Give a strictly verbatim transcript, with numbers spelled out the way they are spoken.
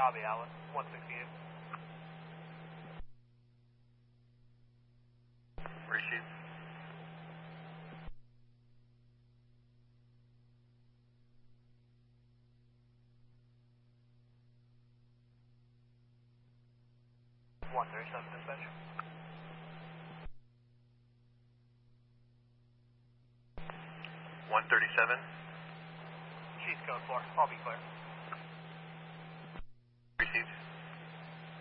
Copy, Alan. one sixty-eight. Receive. one thirty-seven dispatch. one thirty-seven. She's code four. I'll be clear. Received.